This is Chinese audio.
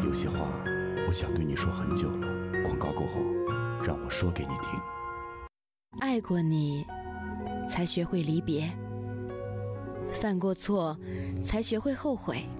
有些话我想对你说很久了，广告过后让我说给你听。 爱过你才学会离别，犯过错才学会后悔。